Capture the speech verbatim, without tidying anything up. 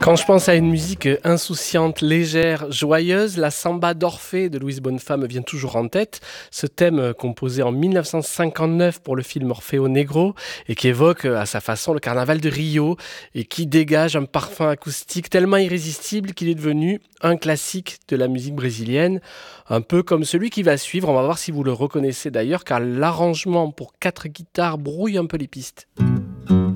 Quand je pense à une musique insouciante, légère, joyeuse, la samba d'Orphée de Luis Bonfa me vient toujours en tête. Ce thème composé en mille neuf cent cinquante-neuf pour le film Orfeo Negro et qui évoque à sa façon le carnaval de Rio et qui dégage un parfum acoustique tellement irrésistible qu'il est devenu un classique de la musique brésilienne, un peu comme celui qui va suivre. On va voir si vous le reconnaissez d'ailleurs car l'arrangement pour quatre guitares brouille un peu les pistes.